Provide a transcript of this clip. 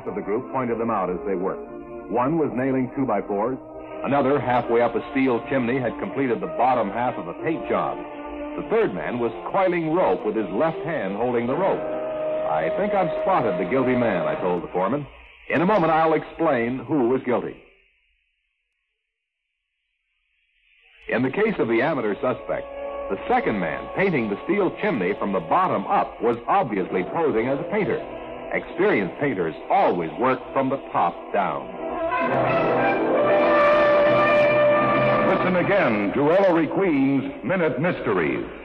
half of the group pointed them out as they worked. One was nailing 2x4s. Another, halfway up a steel chimney, had completed the bottom half of a paint job. The third man was coiling rope with his left hand holding the rope. I think I've spotted the guilty man, I told the foreman. In a moment, I'll explain who was guilty. In the case of the amateur suspect, the second man painting the steel chimney from the bottom up was obviously posing as a painter. Experienced painters always work from the top down. Listen again to Ellery Queen's Minute Mysteries.